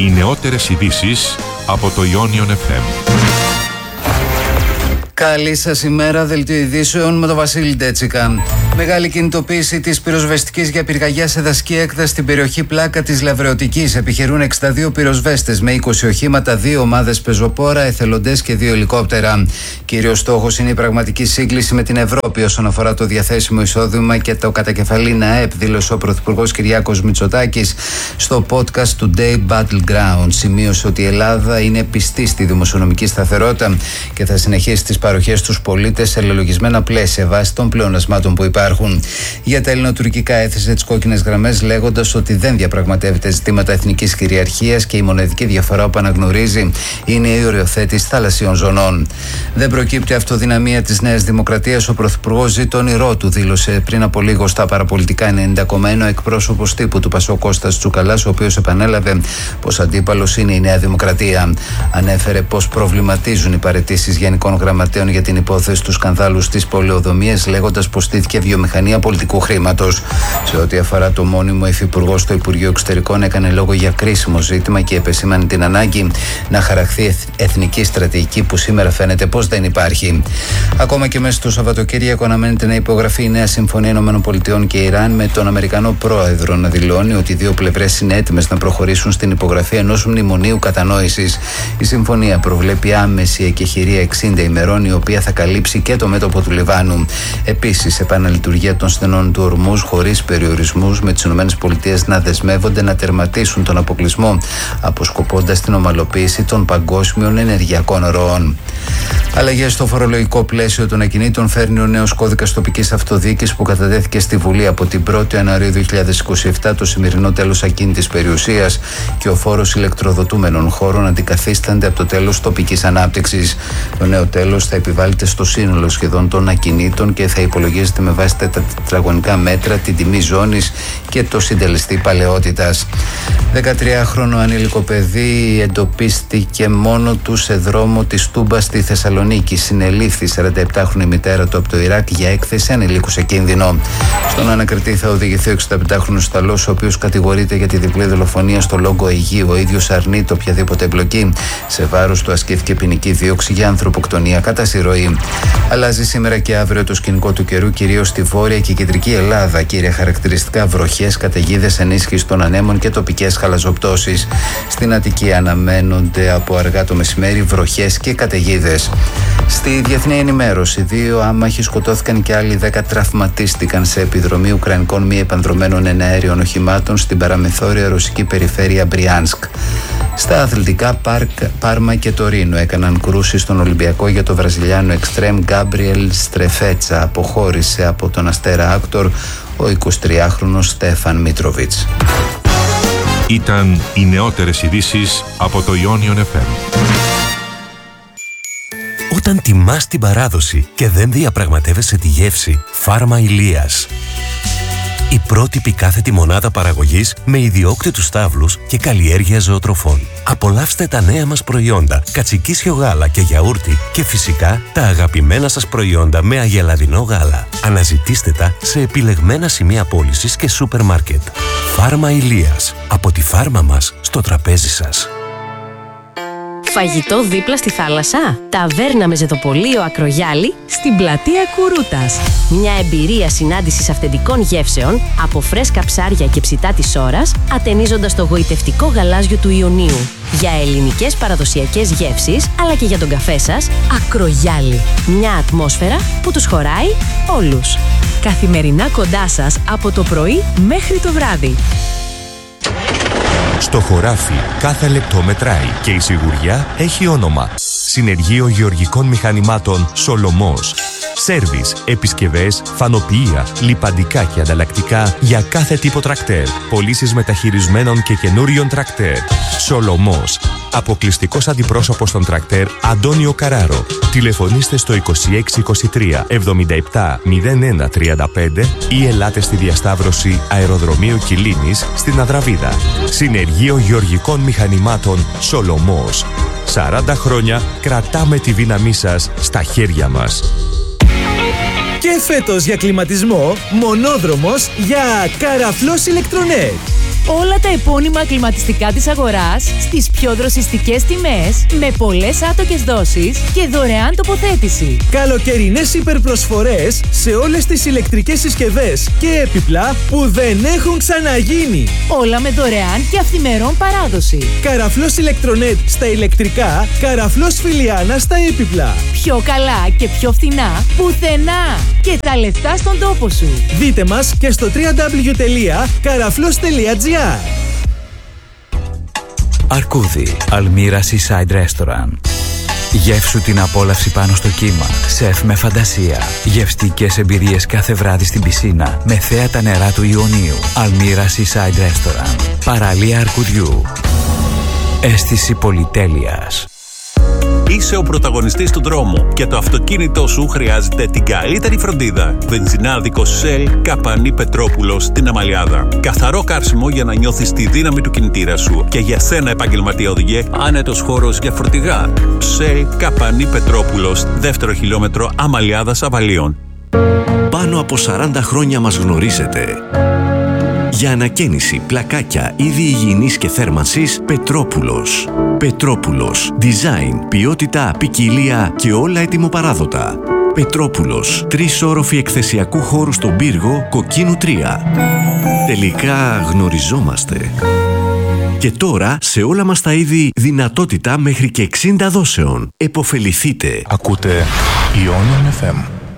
Οι νεότερες ειδήσεις από το Ionion FM. Καλή σας ημέρα, δελτίο ειδήσεων με τον Βασίλη Ντέτσικα. Μεγάλη κινητοποίηση της πυροσβεστικής για πυρκαγιά σε δασική έκταση στην περιοχή Πλάκα της Λαβρεωτικής. Επιχειρούν 62 πυροσβέστες με 20 οχήματα, 2 ομάδες πεζοπόρα, εθελοντές και 2 ελικόπτερα. Κύριος στόχος είναι η πραγματική σύγκληση με την Ευρώπη όσον αφορά το διαθέσιμο εισόδημα και το κατακεφαλήν ΑΕΠ, δήλωσε ο Πρωθυπουργός Κυριάκος Μητσοτάκης στο podcast Today Battleground. Σημείωσε ότι η Ελλάδα είναι πιστή στη δημοσιονομική σταθερότητα και θα συνεχίσει τις παροχές στους πολίτες σε λελογισμένα πλαίσια βάσει των πλεονασμάτων που υπάρχουν. Για τα ελληνοτουρκικά έθεσε τις κόκκινες γραμμές, λέγοντας ότι δεν διαπραγματεύεται ζητήματα εθνικής κυριαρχίας και η μοναδική διαφορά που αναγνωρίζει είναι η οριοθέτηση θαλασσίων ζωνών. Δεν προκύπτει αυτοδυναμία της Νέας Δημοκρατίας. Ο Πρωθυπουργός ζει το όνειρό του, δήλωσε πριν από λίγο στα παραπολιτικά 90,1 εκπρόσωπος τύπου του ΠΑΣΟΚ Κώστας Τσουκαλάς, ο οποίος επανέλαβε πως αντίπαλος είναι η Νέα Δημοκρατία. Ανέφερε πως προβληματίζουν οι παραιτήσεις γενικών γραμματέων για την υπόθεση του σκανδάλου στις πολεοδομίες, λέγοντας πως στήθηκε βιομηχανία πολιτικού χρήματος. Σε ό,τι αφορά το μόνιμο υφυπουργό στο Υπουργείο Εξωτερικών, έκανε λόγο για κρίσιμο ζήτημα και επεσήμανε την ανάγκη να χαραχθεί εθνική στρατηγική που σήμερα φαίνεται πως δεν υπάρχει. Ακόμα και μέσα στο Σαββατοκύριακο αναμένεται να υπογραφεί η νέα συμφωνία ΗΠΑ και Ιράν, με τον Αμερικανό πρόεδρο να δηλώνει ότι οι δύο πλευρές είναι έτοιμες να προχωρήσουν στην υπογραφή ενός μνημονίου κατανόησης. Η συμφωνία προβλέπει άμεση εκεχηρία 60 ημερών, η οποία θα καλύψει και το μέτωπο του Λιβάνου. Επίσης, επαναλειτουργία των στενών του Ορμούζ χωρίς περιορισμούς, με τις ΗΠΑ να δεσμεύονται να τερματίσουν τον αποκλεισμό, αποσκοπώντας την ομαλοποίηση των παγκόσμιων ενεργειακών ροών. Αλλαγές στο φορολογικό πλαίσιο των ακινήτων φέρνει ο νέος κώδικας τοπικής αυτοδιοίκησης που κατατέθηκε στη Βουλή από την 1η Ιανουαρίου 2027. Το σημερινό τέλος ακίνητης περιουσίας και ο φόρος ηλεκτροδοτούμενων χώρων αντικαθίστανται από το τέλος τοπικής ανάπτυξης. Το νέο τέλος θα επιβάλλεται στο σύνολο σχεδόν των ακινήτων και θα υπολογίζεται με βάση τα τετραγωνικά μέτρα, την τιμή ζώνης και το συντελεστή παλαιότητας. 13χρονο ανήλικο παιδί εντοπίστηκε μόνο του σε δρόμο της Τούμπας στη Θεσσαλονίκη. Συνελήφθη 47χρονη μητέρα του από το Ιράκ για έκθεση ανηλίκου σε κίνδυνο. Στον ανακριτή θα οδηγηθεί ο 65χρονος Ιταλός, ο οποίος κατηγορείται για τη διπλή δολοφονία στο Λόγκο Αιγαίου. Ο ίδιος αρνείται οποιαδήποτε εμπλοκή. Σε βάρος του ασκήθηκε ποινική δίωξη για ανθρωποκτονία κατά συρροή. Αλλάζει σήμερα και αύριο το σκηνικό του καιρού, κυρίως στη βόρεια και κεντρική Ελλάδα. Κύρια χαρακτηριστικά: βροχές, καταιγίδες, ενίσχυση των ανέμων και τοπικές χαλαζοπτώσεις. Στην Αττική αναμένονται από αργά το μεσημέρι βροχές και καταιγίδες. Στη διεθνή ενημέρωση, 2 άμαχοι σκοτώθηκαν και άλλοι 10 τραυματίστηκαν σε επιδρομή ουκρανικών μη επανδρομένων εναέριων οχημάτων στην παραμεθόρια ρωσική περιφέρεια Μπριάνσκ. Στα αθλητικά, Πάρμα και Τωρίνο έκαναν κρούση στον Ολυμπιακό για το βραζιλιάνο εξτρέμ Γκάμπριελ Στρεφέτσα. Αποχώρησε από τον Αστέρα Άκτορ ο 23χρονος Στέφαν Μίτροβιτς. Ήταν οι νεότερες ειδήσεις από το Ionion FM. Όταν τιμάς την παράδοση και δεν διαπραγματεύεσαι τη γεύση, Φάρμα Ηλίας. Η πρότυπη κάθετη μονάδα παραγωγής με ιδιόκτητους στάβλους και καλλιέργεια ζωοτροφών. Απολαύστε τα νέα μας προϊόντα, κατσικίσιο γάλα και γιαούρτι και φυσικά τα αγαπημένα σας προϊόντα με αγελαδινό γάλα. Αναζητήστε τα σε επιλεγμένα σημεία πώλησης και σούπερ μάρκετ. Φάρμα Ηλίας. Από τη φάρμα μας στο τραπέζι σας. Φαγητό δίπλα στη θάλασσα. Ταβέρνα με ζεδοπολείο Ακρογιάλη στην πλατεία Κουρούτας. Μια εμπειρία συνάντησης αυθεντικών γεύσεων από φρέσκα ψάρια και ψητά της ώρας, ατενίζοντας το γοητευτικό γαλάζιο του Ιωνίου. Για ελληνικές παραδοσιακές γεύσεις, αλλά και για τον καφέ σας, Ακρογιάλη. Μια ατμόσφαιρα που τους χωράει όλους. Καθημερινά κοντά σας από το πρωί μέχρι το βράδυ. Στο χωράφι κάθε λεπτό μετράει και η σιγουριά έχει όνομα. Συνεργείο Γεωργικών Μηχανημάτων Σολομός. Σέρβις, επισκευές, φανοποιεία, λιπαντικά και ανταλλακτικά για κάθε τύπο τρακτέρ. Πωλήσεις μεταχειρισμένων και καινούριων τρακτέρ. Σολομός. Αποκλειστικός αντιπρόσωπος των τρακτέρ Αντώνιο Καράρο. Τηλεφωνήστε στο 2623 77 01 35 ή ελάτε στη διασταύρωση Αεροδρομίου Κιλίνης στην Αδραβίδα. Συνεργείο Γεωργικών Μηχανημάτων Σολομός. 40 χρόνια κρατάμε τη δύναμή σας στα χέρια μας. Και φέτος για κλιματισμό, μονόδρομος για Καραφλός Ηλεκτρονέτ. Όλα τα επώνυμα κλιματιστικά της αγοράς στις πιο δροσιστικές τιμές, με πολλές άτοκες δόσεις και δωρεάν τοποθέτηση. Καλοκαιρινές υπερπροσφορές σε όλες τις ηλεκτρικές συσκευές και έπιπλα που δεν έχουν ξαναγίνει. Όλα με δωρεάν και αυθημερών παράδοση. Καραφλός Ηλεκτρονέτ στα ηλεκτρικά, Καραφλός Φιλιάνα στα έπιπλα. Πιο καλά και πιο φθηνά πουθενά. Και τα λεφτά στον τόπο σου. Δείτε μας και στο www.karaflos.gr. Αρκούδι, Αλμύρα Seaside Restaurant. Γεύσου την απόλαυση πάνω στο κύμα. Σεφ με φαντασία. Γευστικές εμπειρίες κάθε βράδυ στην πισίνα με θέα τα νερά του Ιωνίου. Αλμύρα Seaside Restaurant. Παραλία Αρκουδιού. Αίσθηση πολυτέλειας. Είσαι ο πρωταγωνιστής του δρόμου και το αυτοκίνητό σου χρειάζεται την καλύτερη φροντίδα. Βενζινάδικο Shell Καπανή Πετρόπουλος στην Αμαλιάδα. Καθαρό κάρσιμο για να νιώθεις τη δύναμη του κινητήρα σου. Και για σένα, επαγγελματία οδηγέ, άνετος χώρος για φορτηγά. Shell Καπανή Πετρόπουλος, 2ο χιλιόμετρο Αμαλιάδας Αβαλίων. Πάνω από 40 χρόνια μας γνωρίζετε. Για ανακαίνιση, πλακάκια, είδη υγιεινής και θέρμανσης, Πετρόπουλος. Πετρόπουλος. Design, ποιότητα, ποικιλία και όλα ετοιμοπαράδοτα. Πετρόπουλος. 3 όροφοι εκθεσιακού χώρου στον πύργο, Κοκκίνου 3. Τελικά γνωριζόμαστε. Και τώρα σε όλα μας τα είδη δυνατότητα μέχρι και 60 δόσεων. Εποφεληθείτε. Ακούτε Ionian FM.